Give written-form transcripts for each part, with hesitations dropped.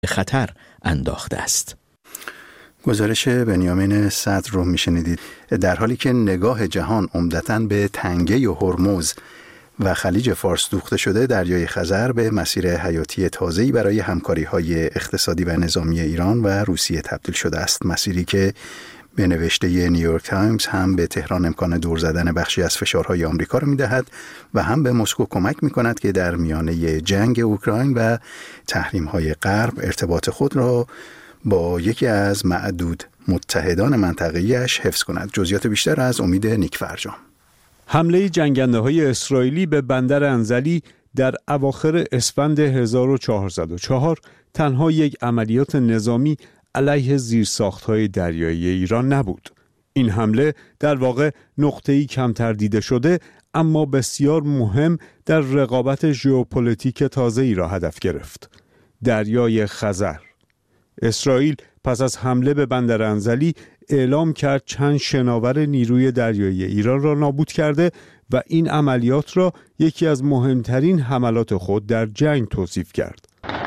خطر انداخته است. گزارش بنیامین صدر رو میشنیدید. در حالی که نگاه جهان عمدتاً به تنگه هرمز و خلیج فارس دوخته شده، دریای خزر به مسیر حیاتی تازه‌ای برای همکاری‌های اقتصادی و نظامی ایران و روسیه تبدیل شده است. مسیری که به نوشته نیویورک تایمز هم به تهران امکان دور زدن بخشی از فشارهای آمریکا را می‌دهد و هم به مسکو کمک می‌کند که در میانه جنگ اوکراین و تحریم‌های غرب ارتباط خود را با یکی از معدود متحدان منطقه‌ایش حفظ کند. جزئیات بیشتر از امید نیکفرجام. حمله جنگنده‌های اسرائیلی به بندر انزلی در اواخر اسفند 1404 تنها یک عملیات نظامی علیه زیرساخت‌های دریایی ایران نبود. این حمله در واقع نقطه‌ای کمتر دیده شده اما بسیار مهم در رقابت ژئوپلیتیک تازه‌ای را هدف گرفت. دریای خزر. اسرائیل پس از حمله به بندر انزلی اعلام کرد چند شناور نیروی دریایی ایران را نابود کرده و این عملیات را یکی از مهمترین حملات خود در جنگ توصیف کرد.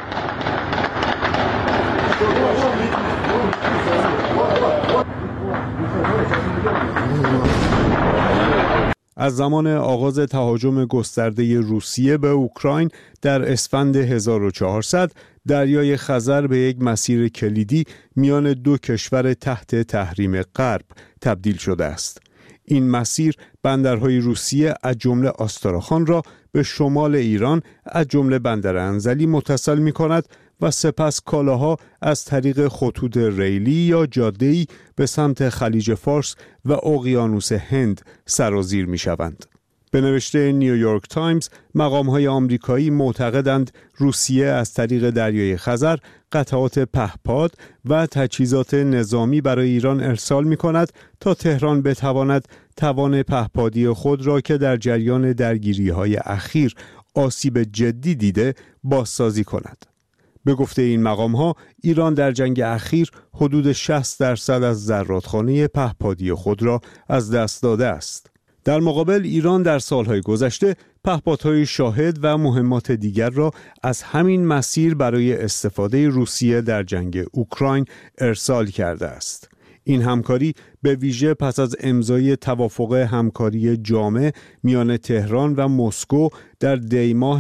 از زمان آغاز تهاجم گسترده روسیه به اوکراین در اسفند 1400 دریای خزر به یک مسیر کلیدی میان دو کشور تحت تحریم غرب تبدیل شده است. این مسیر بندرهای روسیه از جمله آستراخان را به شمال ایران از جمله بندر انزلی متصل می‌کند و سپس کالاها از طریق خطوط ریلی یا جاده‌ای به سمت خلیج فارس و اقیانوس هند سرازیر می‌شوند. به نوشته نیویورک تایمز، مقام‌های آمریکایی معتقدند روسیه از طریق دریای خزر قطعات پهپاد و تجهیزات نظامی برای ایران ارسال می‌کند تا تهران بتواند توان پهپادی خود را که در جریان درگیری‌های اخیر آسیب جدی دیده بازسازی کند. به گفته این مقام‌ها، ایران در جنگ اخیر حدود 60% از زرادخانه پهپادی خود را از دست داده است. در مقابل ایران در سالهای گذشته پهپادهای شاهد و مهمات دیگر را از همین مسیر برای استفاده روسیه در جنگ اوکراین ارسال کرده است. این همکاری به ویژه پس از امضای توافق همکاری جامع میان تهران و مسکو در دی ماه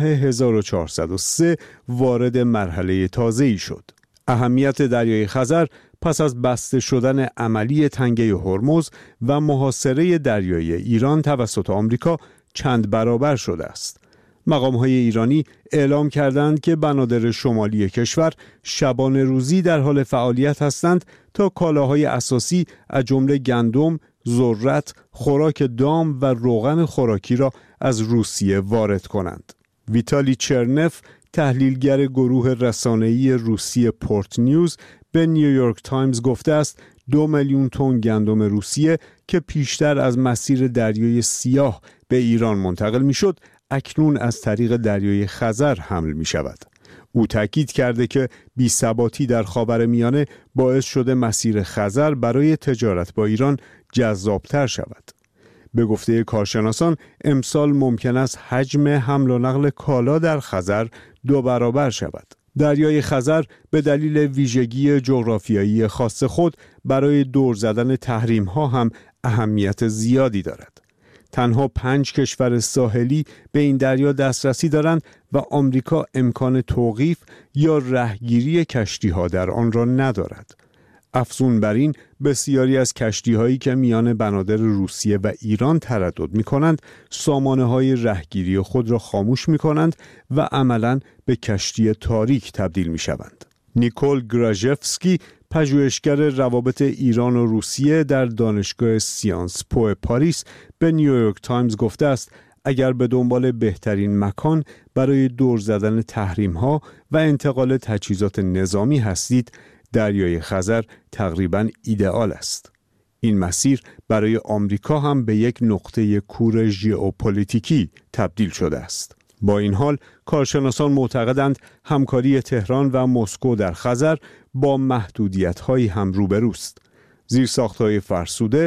1403 وارد مرحله تازه‌ای شد. اهمیت دریای خزر پس از بسته شدن عملی تنگه هرمز و محاصره دریایی ایران توسط آمریکا چند برابر شده است. مقام‌های ایرانی اعلام کردند که بنادر شمالی کشور شبانه روزی در حال فعالیت هستند تا کالاهای اساسی از جمله گندم، ذرت، خوراک دام و روغن خوراکی را از روسیه وارد کنند. ویتالی چرنف، تحلیلگر گروه رسانه‌ای روسیه پورت نیوز، به نیویورک تایمز گفته است 2 میلیون تن گندم روسیه که پیشتر از مسیر دریای سیاه به ایران منتقل می‌شد، اکنون از طریق دریای خزر حمل می شود. او تاکید کرده که بی‌ثباتی در خاورمیانه باعث شده مسیر خزر برای تجارت با ایران جذابتر شود. به گفته کارشناسان امسال ممکن است حجم حمل و نقل کالا در خزر 2 برابر شود. دریای خزر به دلیل ویژگی جغرافیایی خاص خود برای دور زدن تحریم‌ها هم اهمیت زیادی دارد. تنها 5 کشور ساحلی به این دریا دسترسی دارند و آمریکا امکان توقیف یا رهگیری کشتی‌ها در آن را ندارد. افزون بر این، بسیاری از کشتی‌هایی که میان بنادر روسیه و ایران تردد می‌کنند، سامانه‌های رهگیری خود را خاموش می‌کنند و عملاً به کشتی تاریک تبدیل می‌شوند. نیکول گراژفسکی، پژوهشگر روابط ایران و روسیه در دانشگاه سیانس پو پاریس، به نیویورک تایمز گفته است اگر به دنبال بهترین مکان برای دور زدن تحریم‌ها و انتقال تجهیزات نظامی هستید، دریای خزر تقریباً ایدئال است. این مسیر برای آمریکا هم به یک نقطه کور ژئوپلیتیکی تبدیل شده است. با این حال کارشناسان معتقدند همکاری تهران و مسکو در خزر با محدودیت‌هایی هم روبروست. زیرساخت‌های فرسوده،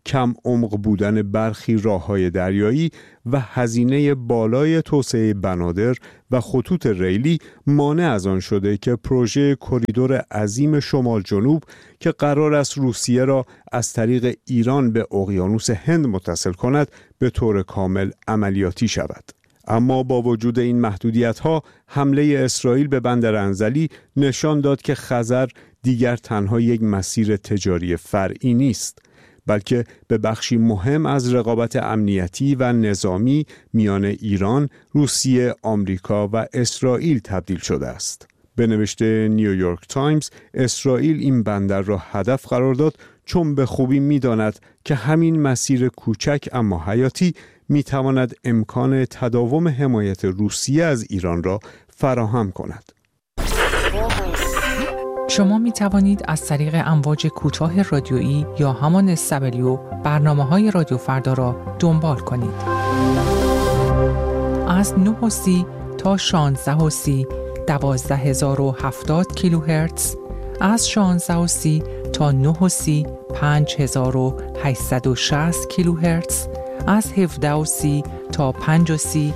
کم عمق بودن برخی راه‌های دریایی و هزینه بالای توسعه بنادر و خطوط ریلی مانع از آن شده که پروژه کریدور عظیم شمال جنوب که قرار است روسیه را از طریق ایران به اقیانوس هند متصل کند به طور کامل عملیاتی شود. اما با وجود این محدودیت‌ها، حمله اسرائیل به بندر انزلی نشان داد که خزر دیگر تنها یک مسیر تجاری فرعی نیست، بلکه به بخشی مهم از رقابت امنیتی و نظامی میان ایران، روسیه، آمریکا و اسرائیل تبدیل شده است. به نوشته نیویورک تایمز، اسرائیل این بندر را هدف قرار داد چون به خوبی می‌داند که همین مسیر کوچک اما حیاتی می‌تواند امکان تداوم حمایت روسیه از ایران را فراهم کند. شما می توانید از طریق امواج کوتاه رادیویی یا همان SW برنامه‌های رادیو فردا را دنبال کنید. از 9:30 تا 16:30 12070 کیلوهرتز، از 16:30 تا 9:30 5860 کیلوهرتز، از 17:30 تا 5:30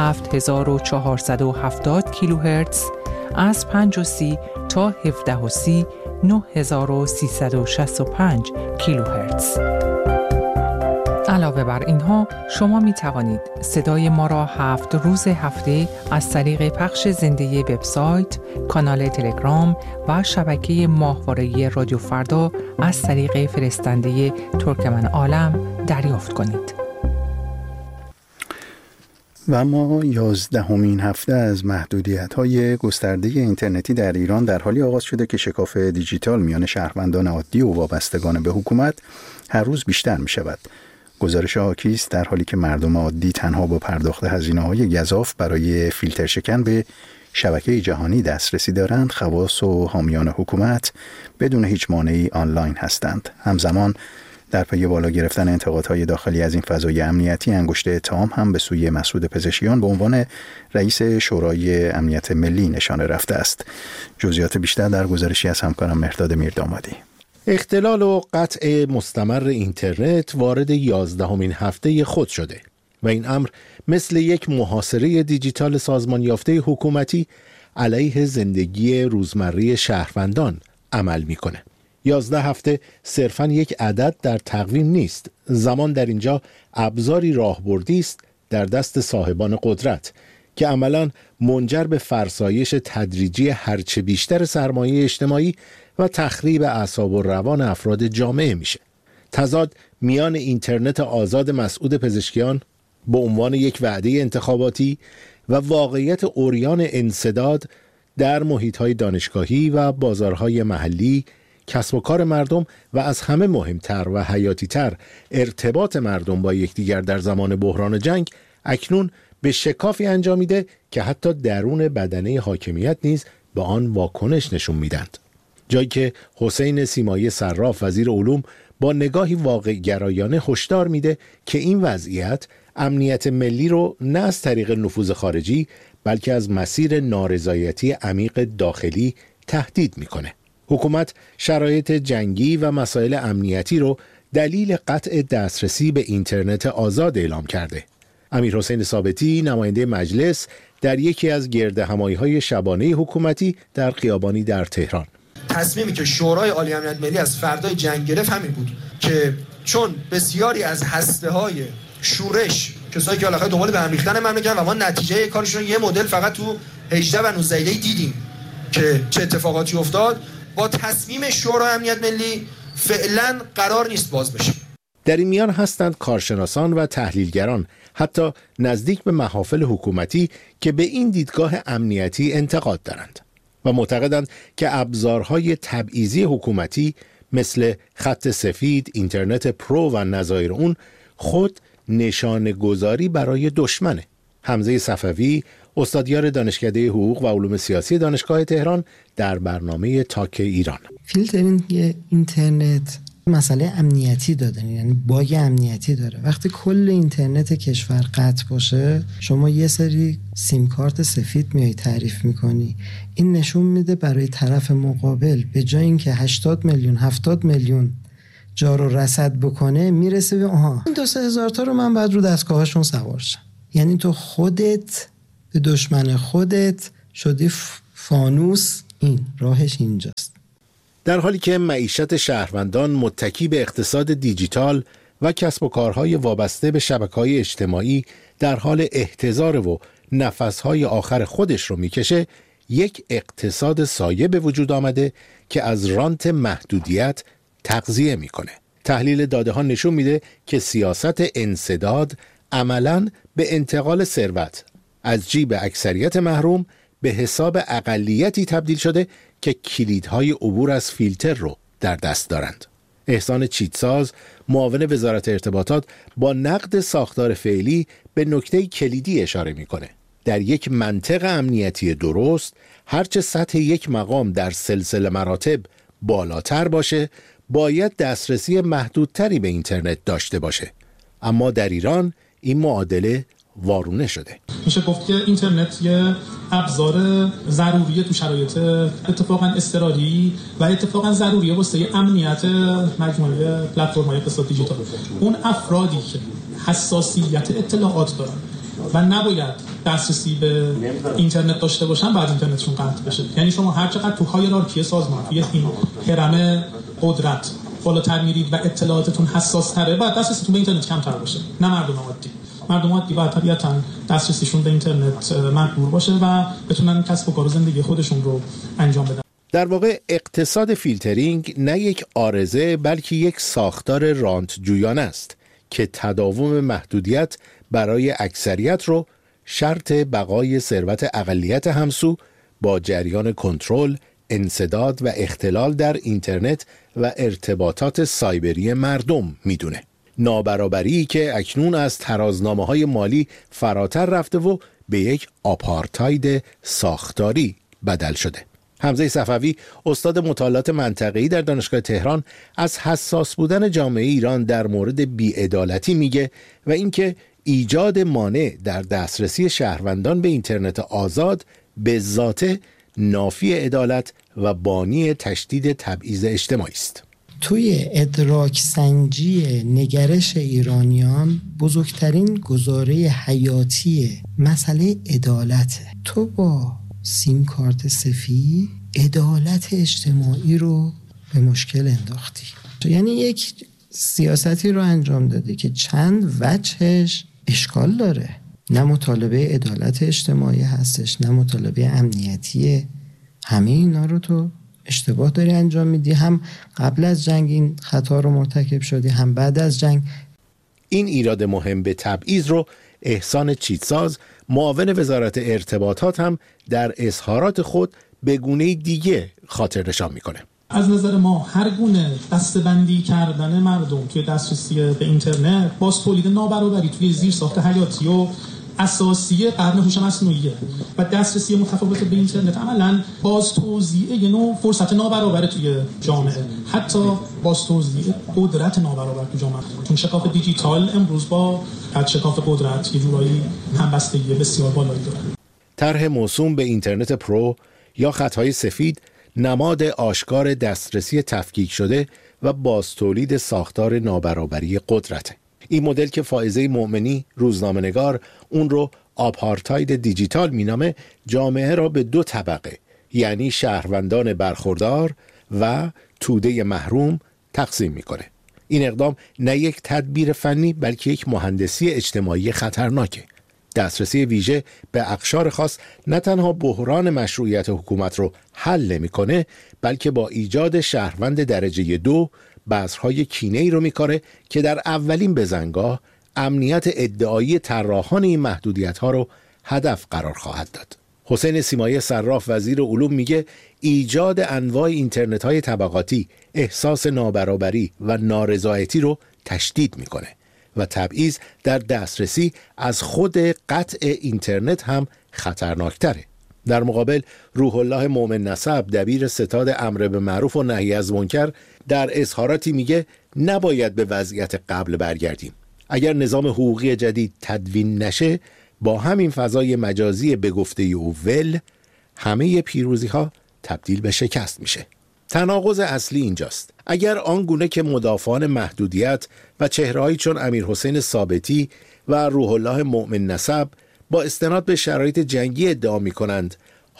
7470 کیلوهرتز، از 5:30 تا 17:30 9365 کیلوهرتز. علاوه بر اینها شما می توانید صدای ما را 7 روز هفته از طریق پخش زنده وبسایت، کانال تلگرام و شبکه ماهواره‌ای رادیو فردا از طریق فرستنده ترکمن عالم دریافت کنید. و اما 11مین هفته از محدودیت‌های گسترده اینترنتی در ایران در حالی آغاز شده که شکاف دیجیتال میان شهروندان عادی و وابستگان به حکومت هر روز بیشتر می شود. گزارش حاکی است در حالی که مردم عادی تنها با پرداخت هزینه‌های گزاف برای فیلتر شکن به شبکه جهانی دسترسی دارند، خواص و حامیان حکومت بدون هیچ مانعی آنلاین هستند. همزمان در پی بالا گرفتن انتقادهای داخلی از این فضای امنیتی، انگشت اتهام هم به سوی مسعود پزشکیان به عنوان رئیس شورای امنیت ملی نشانه رفته است. جزئیات بیشتر در گزارشی از همکارم مهرداد میردامادی. اختلال و قطع مستمر اینترنت وارد 11مین هفته خود شده و این امر مثل یک محاصره دیجیتال سازمان یافته حکومتی علیه زندگی روزمره شهروندان عمل میکنه. 11 هفته صرفاً یک عدد در تقویم نیست. زمان در اینجا ابزاری راهبردی است در دست صاحبان قدرت که عملاً منجر به فرسایش تدریجی هرچه بیشتر سرمایه اجتماعی و تخریب اعصاب و روان افراد جامعه میشه. تضاد میان اینترنت آزاد مسعود پزشکیان به عنوان یک وعده انتخاباتی و واقعیت عریان انسداد در محیط‌های دانشگاهی و بازارهای محلی، کسب و کار مردم و از همه مهمتر و حیاتی‌تر ارتباط مردم با یکدیگر در زمان بحران جنگ اکنون به شکافی انجامیده که حتی درون بدنه حاکمیت نیز به آن واکنش نشون میدند. جایی که حسین سیمایی صراف وزیر علوم با نگاهی واقع گرایانه هشدار میده که این وضعیت امنیت ملی رو نه از طریق نفوذ خارجی بلکه از مسیر نارضایتی عمیق داخلی تهدید میکنه. حکومت شرایط جنگی و مسائل امنیتی رو دلیل قطع دسترسی به اینترنت آزاد اعلام کرده. امیرحسین ثابتی نماینده مجلس در یکی از گردهمایی‌های شبانه حکومتی در خیابانی در تهران: تصمیمی که شورای عالی امنیت ملی از فردای جنگ گرفت همین بود که چون بسیاری از هسته‌های شورش کسایی که علاقه دنبال به هم ریختن مملکت و ما نتیجه کارشون یه مدل فقط تو 18 و 19 دیدیم که چه اتفاقاتی افتاد، با تصمیم شورای امنیت ملی فعلا قرار نیست باز بشه. در این میان هستند کارشناسان و تحلیلگران حتی نزدیک به محافل حکومتی که به این دیدگاه امنیتی انتقاد دارند و معتقدند که ابزارهای تبعیضی حکومتی مثل خط سفید، اینترنت پرو و نظایر اون خود نشانه گذاری برای دشمنه. حمزه صفوی، استادیار دانشکده حقوق و علوم سیاسی دانشگاه تهران، در برنامه تاک ایران: فیلترینگ اینترنت مسئله امنیتی داره، یعنی باگ امنیتی داره. وقتی کل اینترنت کشور قطع باشه، شما یه سری سیم کارت سفید میای تعریف میکنی، این نشون میده برای طرف مقابل به جای اینکه 80 میلیون 70 میلیون جا رو رصد بکنه میرسه به این 2-3 هزار تا رو من بعد رو دستگاهشون سوار شم. یعنی تو خودت به دشمن خودت شدی فانوس. این راهش اینجاست. در حالی که معیشت شهروندان متکی به اقتصاد دیجیتال و کسب و کارهای وابسته به شبکه‌های اجتماعی در حال احتضار و نفسهای آخر خودش رو میکشه، یک اقتصاد سایه به وجود آمده که از رانت محدودیت تغذیه میکنه. تحلیل داده ها نشون میده که سیاست انسداد عملاً به انتقال ثروت از جیب اکثریت محروم به حساب اقلیتی تبدیل شده که کلیدهای عبور از فیلتر رو در دست دارند. احسان چیتساز، معاون وزارت ارتباطات، با نقد ساختار فعلی به نکته کلیدی اشاره میکنه. در یک منطق امنیتی درست، هرچه سطح یک مقام در سلسله مراتب بالاتر باشه، باید دسترسی محدودتری به اینترنت داشته باشه. اما در ایران این معادله وارونه شده. میشه گفت که اینترنت یه ابزار ضروریه تو شرایط اتفاقا اضطراری و اتفاقا ضروریه واسه امنیت مجموعه پلتفرم‌های اقتصاد دیجیتال. اون افرادی که حساسیت اطلاعات دارن و نباید دسترسی به اینترنت داشته باشن بعد اینترنتشون قطع بشه. یعنی شما هر چقدر تو هایرارکی سازمان توی این هرم قدرت بالاتر میرید و اطلاعاتتون حساس تره، بعد دسترسیتون به اینترنت کمتر باشه. نه مردم عادی باید طبیعتاً دسترسیشون به اینترنت مجبور باشه و بتونن کسب و کار و زندگی خودشون رو انجام بدن. در واقع اقتصاد فیلترینگ نه یک عارضه بلکه یک ساختار رانت جویانه است که تداوم محدودیت برای اکثریت رو شرط بقای ثروت اقلیت همسو با جریان کنترل، انسداد و اختلال در اینترنت و ارتباطات سایبری مردم میدونه. نابرابری که اکنون از ترازنامه‌های مالی فراتر رفته و به یک آپارتاید ساختاری بدل شده. حمزه صفوی، استاد مطالعات منطقه‌ای در دانشگاه تهران، از حساس بودن جامعه ایران در مورد بی‌عدالتی میگه و اینکه ایجاد مانع در دسترسی شهروندان به اینترنت آزاد به ذاته نافی عدالت و بانی تشدید تبعیض اجتماعی است. توی ادراک سنجی نگرش ایرانیان بزرگترین گزاره حیاتی مسئله عدالته. تو با سیم کارت سفید عدالت اجتماعی رو به مشکل انداختی. یعنی یک سیاستی رو انجام داده که چند وجهش اشکال داره. نه مطالبه عدالت اجتماعی هستش، نه مطالبه امنیتیه. همه اینا رو تو اشتباه داری انجام میدی. هم قبل از جنگ این خطا رو مرتکب شدی، هم بعد از جنگ. این ایراد مهم به تبعیض رو احسان چیتساز، معاون وزارت ارتباطات، هم در اظهارات خود به گونه دیگه خاطر نشان میکنه. از نظر ما هر گونه دسته‌بندی کردن مردم توی دسترسی به اینترنت باز تولید نابرابری توی زیرساخت حیاتی و اساسی قرن هوش مصنوعی و دسترسی متفاوت به اینترنت عملاً باز توزیع یه نوع فرصت نابرابر توی جامعه، حتی باز توزیع قدرت نابرابر توی جامعه. چون شکاف دیجیتال امروز با شکاف قدرت یه جورایی همبستگی بسیار بالایی داره. طرح موسوم به اینترنت پرو یا خطهای سفید نماد آشکار دسترسی تفکیک شده و باز تولید ساختار نابرابری قدرته. این مدل که فائزه مؤمنی، روزنامه‌نگار، اون رو آپارتاید دیجیتال مینامه، جامعه را به دو طبقه، یعنی شهروندان برخوردار و توده محروم، تقسیم میکنه. این اقدام نه یک تدبیر فنی بلکه یک مهندسی اجتماعی خطرناکه. دسترسی ویژه به اقشار خاص نه تنها بحران مشروعیت حکومت رو حل نمیکنه، بلکه با ایجاد شهروند درجه 2 بذرهای کینه‌ای رو میکاره که در اولین بزنگاه امنیت ادعایی طراحان این محدودیت‌ها رو هدف قرار خواهد داد. حسین سیمایی صراف، وزیر علوم، میگه ایجاد انواع اینترنت‌های طبقاتی احساس نابرابری و نارضایتی رو تشدید میکنه و تبعیض در دسترسی از خود قطع اینترنت هم خطرناکتره. در مقابل روح الله مومن نسب، دبیر ستاد امر به معروف و نهی از منکر، در اظهاراتی میگه نباید به وضعیت قبل برگردیم. اگر نظام حقوقی جدید تدوین نشه، با همین فضای مجازی به گفته اوول، همه پیروزی ها تبدیل به شکست میشه. تناقض اصلی اینجاست. اگر آنگونه که مدافعان محدودیت و چهره‌هایی چون امیرحسین ثابتی و روح الله مؤمن نسب با استناد به شرایط جنگی ادعا می‌کنند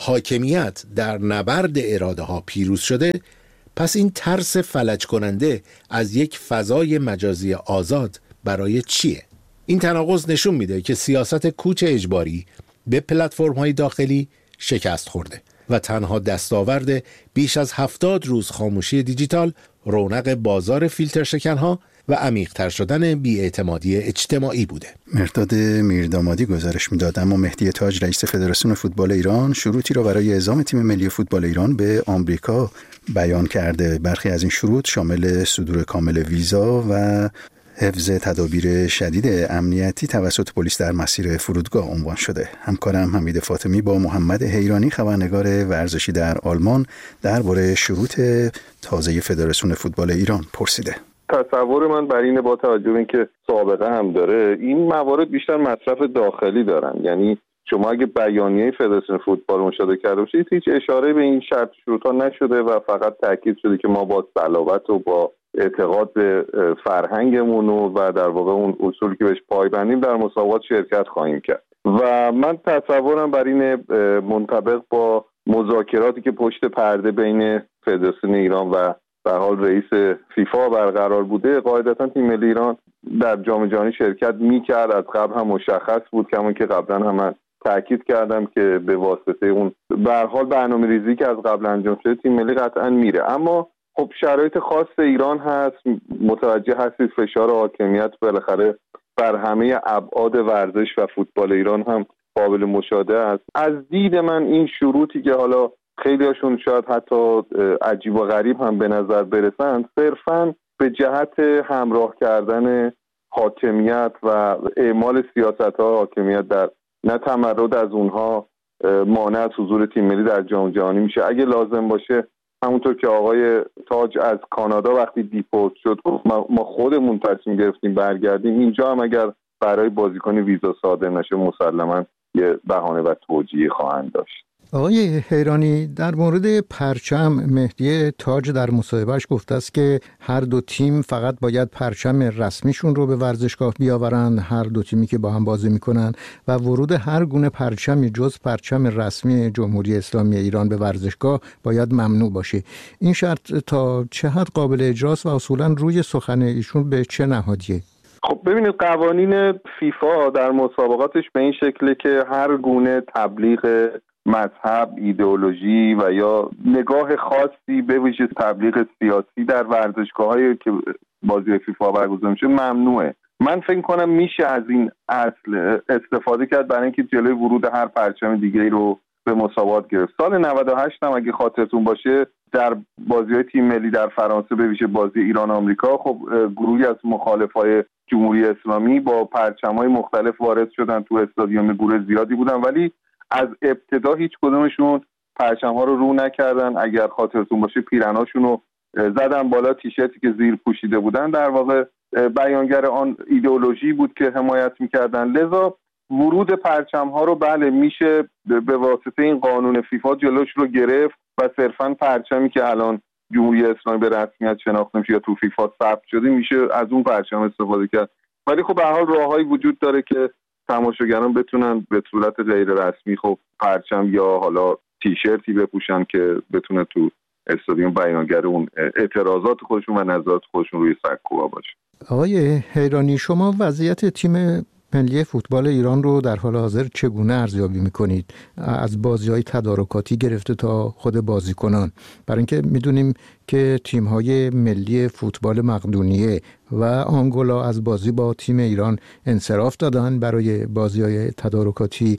حاکمیت در نبرد اراده‌ها پیروز شده، پس این ترس فلج کننده از یک فضای مجازی آزاد برای چیه؟ این تناقض نشون میده که سیاست کوچ اجباری به پلتفرم‌های داخلی شکست خورده و تنها دستاورد بیش از 70 روز خاموشی دیجیتال رونق بازار فیلتر شکنها و عمیق‌تر شدن بی‌اعتمادی اجتماعی بوده. مرداد میردامادی گزارش میداد. اما مهدی تاج رئیس فدراسیون فوتبال ایران شروطی را برای اعزام تیم ملی فوتبال ایران به آمریکا بیان کرده. برخی از این شروط شامل صدور کامل ویزا و حفظ تدابیر شدید امنیتی توسط پلیس در مسیر فرودگاه عنوان شده. همکارم حمید فاطمی با محمد حیرانی خبرنگار ورزشی در آلمان درباره شروط تازه فدراسیون فوتبال ایران پرسیده. تصور من بر اینه با توجه به اینکه سابقه هم داره این موارد بیشتر مصرف داخلی دارن، یعنی شما اگه بیانیه فدراسیون فوتبال مشاهده کرده باشید هیچ اشاره به این شرط شروطا نشده و فقط تاکید شده که ما با صلابت و با اعتقاد به فرهنگمون و در واقع اون اصولی که بهش پایبندیم در مسابقات شرکت خواهیم کرد و من تصورم بر این منطبق با مذاکراتی که پشت پرده بین فدراسیون ایران و در حال رئیس فیفا برقرار بوده، قاعدتا تیم ملی ایران در جام جهانی شرکت می‌کرد. از قبل هم مشخص بود، کما که قبلا هم تاکید کردم که به واسطه اون به هر حال برنامه‌ریزی که از قبل انجام شده تیم ملی قطعا میره. اما خب شرایط خاص ایران هست، متوجه هستید فشار حاکمیت بالاخره بر همه ابعاد ورزش و فوتبال ایران هم قابل مشاهده است. از دید من این شروطی که حالا خیلی هاشون شاید حتی عجیب و غریب هم به نظر برسند صرفاً به جهت همراه کردن حاکمیت و اعمال سیاست‌ها حاکمیت در نه تمرد از اونها مانع از حضور تیم ملی در جام جهانی میشه. اگه لازم باشه همونطور که آقای تاج از کانادا وقتی دیپورت شد ما خودمون تصمیم گرفتیم برگردیم، اینجا هم اگر برای بازیکن ویزا صادر نشه مسلماً یه بهانه و توجیه خواهند داشت. آقای حیرانی، در مورد پرچم مهدی تاج در مصاحبهش گفته است که هر دو تیم فقط باید پرچم رسمیشون رو به ورزشگاه بیاورن، هر دو تیمی که با هم بازی میکنن، و ورود هر گونه پرچمی جز پرچم رسمی جمهوری اسلامی ایران به ورزشگاه باید ممنوع باشه. این شرط تا چه حد قابل اجراست و اصولا روی سخن ایشون به چه نهادیه؟ خب ببینید قوانین فیفا در مسابقاتش به این شکله که هر گونه تبلیغ مذهب، ایدئولوژی و یا نگاه خاصی به ویژه تبلیغ سیاسی در ورزشگاه‌هایی که بازی فیفا برگزار میشه ممنوعه. من فکر کنم میشه از این اصل استفاده کرد برای اینکه جلوی ورود هر پرچم دیگه‌ای رو به مسابقات گرفت. سال 98 هم اگه خاطرتون باشه در بازی‌های تیم ملی در فرانسه به ویژه بازی ایران آمریکا خب گروهی از مخالفای جمهوری اسلامی با پرچم‌های مختلف وارد شدن تو استادیوم، گروه زیادی بودن ولی از ابتدا هیچ کدومشون پرچم‌ها رو نکردن. اگر خاطرتون باشه پیرناشون رو زدن بالا، تیشرتی که زیر پوشیده بودن در واقع بیانگر آن ایدئولوژی بود که حمایت می‌کردن. لذا ورود پرچم‌ها رو بله میشه به واسطه این قانون فیفا جلوش رو گرفت و صرفاً پرچمی که الان جمهوری اسلامی به رسمیت شناخته میشه یا تو فیفا ثبت شده میشه از اون پرچم استفاده کرد. ولی خب به هر حال راههایی وجود داره که تماشاگران بتونن به صورت غیر رسمی خب پرچم یا حالا تیشرتی بپوشن که بتونه تو استادیوم بیانگر اون اعتراضات خودشون و نظرات خودشون روی سکوها باشه. آقای حیرانی، شما وضعیت تیم ملی فوتبال ایران رو در حال حاضر چگونه ارزیابی می‌کنید؟ از بازی‌های تدارکاتی گرفته تا خود بازیکنان، برای اینکه می‌دونیم که تیم‌های ملی فوتبال مقدونیه و آنگولا از بازی با تیم ایران انصراف دادن برای بازی‌های تدارکاتی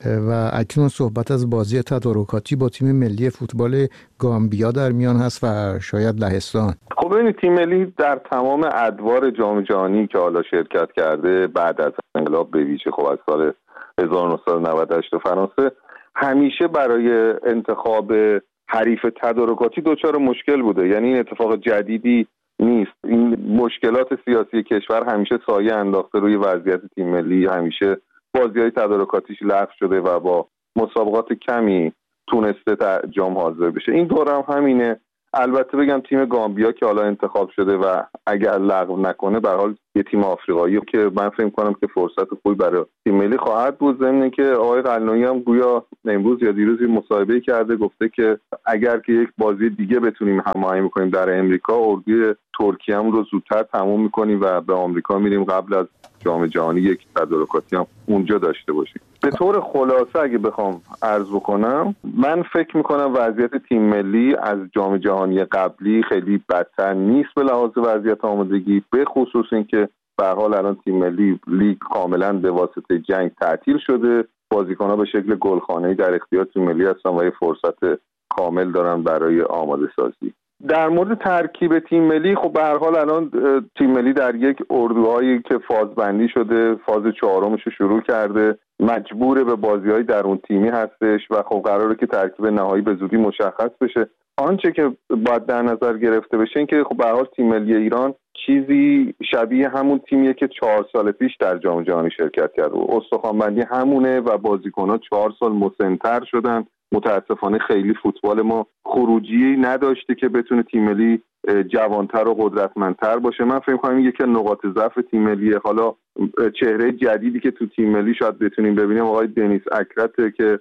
و اکنون صحبت از بازی تدارکاتی با تیم ملی فوتبال گامبیا در میان هست و شاید لهستان. خب ببینید تیم ملی در تمام ادوار جام جهانی که حالا شرکت کرده بعد از انقلاب به ویژه خب از سال 1998 فرانسه همیشه برای انتخاب حریف تدارکاتی دچار مشکل بوده. یعنی این اتفاق جدیدی نیست. این مشکلات سیاسی کشور همیشه سایه انداخته روی وضعیت تیم ملی، همیشه بازی‌های تدارکاتیش لغو شده و با مسابقات کمی تونسته جام حاضر بشه. این دوره هم همینه. البته بگم تیم گامبیا که حالا انتخاب شده و اگر لغو نکنه به هر حال یه تیم آفریقایی که من فکر کنم که فرصت خوبی برای تیم ملی خواهد بود. ضمن که آقای قلنویی هم گویا امروز یا دیروز مصاحبه کرده، گفته که اگر که یک بازی دیگه بتونیم هماهنگ کنیم در امریکا، اردوی ترکیه هم رو زودتر تموم می‌کنیم و به آمریکا میریم قبل از جام جهانی یک تدارکاتی هم اونجا داشته باشیم. به طور خلاصه اگه بخوام عرض بکنم، من فکر میکنم وضعیت تیم ملی از جام جهانی قبلی خیلی بدتر نیست به لحاظ وضعیت آمادگی، به خصوص اینکه به هر حال الان تیم ملی لیگ کاملا به واسطه جنگ تعطیل شده، بازیکن‌ها به شکل گلخانه‌ای در اختیار تیم ملی هستن و یه فرصت کامل دارن برای آماده سازی. در مورد ترکیب تیم ملی، خب به هر حال الان تیم ملی در یک اردوهایی که فازبندی شده، فاز 4مش رو شروع کرده، مجبور به بازی‌های درون تیمی هستش و خب قراره که ترکیب نهایی به زودی مشخص بشه. آنچه که باید در نظر گرفته بشه این که خب به هر حال تیم ملی ایران چیزی شبیه همون تیمیه که 4 سال پیش در جام جهانی شرکت کرد. استخوان‌بندی همونه و بازیکن‌ها 4 سال مسن‌تر شدن. متاسفانه خیلی فوتبال ما خروجی نداشته که بتونه تیم ملی جوانتر و قدرتمندتر باشه. من فکر می‌کنم یکی از نقاط ضعف تیم ملیه. حالا چهره جدیدی که تو تیم ملی شاید بتونیم ببینیم آقای دنیس اکرت که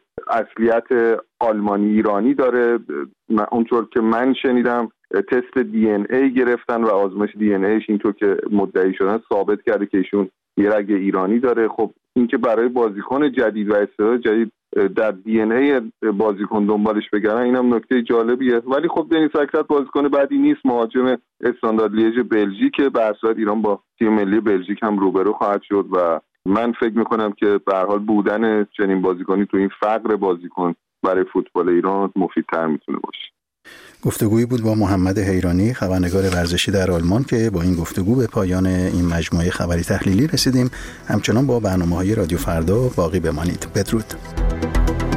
اصلیت آلمانی ایرانی داره. اونطور که من شنیدم تست دی ان ای گرفتن و آزمایش دی ان ایش اینطور که مدعی شدن ثابت کرده که ایشون یه رگ ایرانی داره. خب این که برای بازیکن جدید و استعداد جدید در دی ان ای بازیکن دنبالش بگردن اینم نکته جالبیه. ولی خب دنیس اکرت بازیکن بعدی نیست، مهاجم استاندارد لیژ بلژیک، به هر صورت ایران با تیم ملی بلژیک هم روبرو خواهد شد و من فکر میکنم که به هر حال بودن چنین بازیکنی تو این فقر بازیکن برای فوتبال ایران مفیدتر میتونه باشه. گفتگویی بود با محمد حیرانی، خبرنگار ورزشی در آلمان، که با این گفتگو به پایان این مجموعه خبری تحلیلی رسیدیم. همچنان با برنامه‌های رادیو فردا باقی بمانید. بدرود.